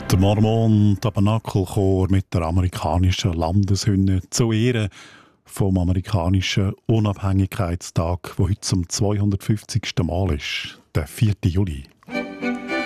Der Mormon-Tabernakelchor mit der amerikanischen Landeshymne zu Ehren vom amerikanischen Unabhängigkeitstag, der heute zum 250. Mal ist, der 4. Juli.